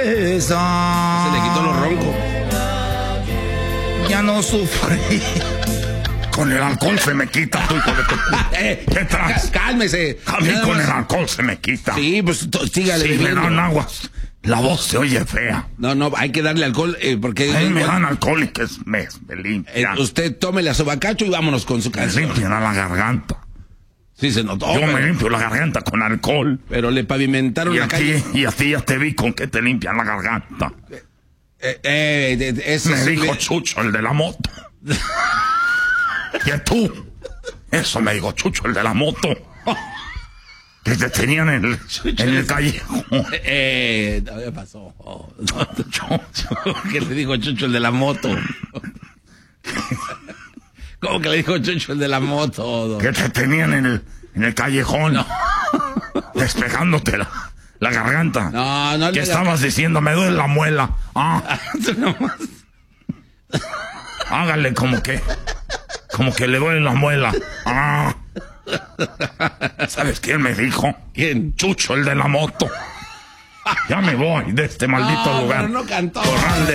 Esa. Se le quitó lo ronco. Ya no sufrí. Con el alcohol se me quita, tú, hijo de tu... ¿Qué traes? Cálmese. A mí Nada con más. el alcohol se me quita. Sí, pues sígale. Si me bebiendo. dan aguas, la voz se oye fea. No, hay que darle alcohol porque... A mí me dan alcohol y que me limpia. Usted tome la sobacacho y vámonos con su Me canción. limpian a la garganta. Sí, se notó. Yo pero, me limpio la garganta con alcohol. pero le pavimentaron Y la a calle. ti ya te vi con que te limpian la garganta. Eso Me sí, dijo Chucho, el de la moto. ¿Y tú? Eso me dijo Chucho, el de la moto. Que te tenían en el callejón. ¿qué pasó? ¿Qué le dijo Chucho el de la moto? ¿Cómo que le dijo Chucho el de la moto? Que te tenían en el callejón. No. Despegándote la garganta. No ¿Qué le estabas diciendo? Me duele la muela. Tú nomás. Hágale como que le duele la muela. ¿Sabes quién me dijo? ¿Quién? Chucho, el de la moto. Ya me voy de este maldito lugar. Pero no cantó. Corral de